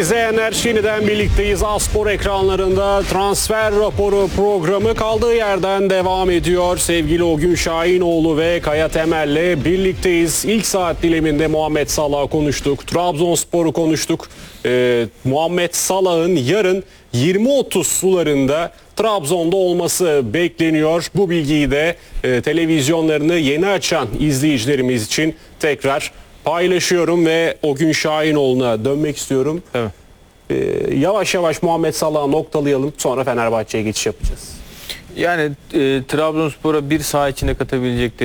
izleyenler, yeniden birlikteyiz. A-Spor ekranlarında transfer raporu programı kaldığı yerden devam ediyor. Sevgili Ogün Şahinoğlu ve Kaya Temel'le birlikteyiz. İlk saat diliminde Muhammed Salah'ı konuştuk. Trabzonspor'u konuştuk. Muhammed Salah'ın yarın 20.30 sularında Trabzon'da olması bekleniyor. Bu bilgiyi de televizyonlarını yeni açan izleyicilerimiz için tekrar paylaşıyorum ve Ogün Şahinoğlu'na dönmek istiyorum. Evet. Yavaş yavaş Muhammed Salah'ı noktalayalım. Sonra Fenerbahçe'ye geçiş yapacağız. Yani Trabzonspor'a bir saha içinde katabilecekleri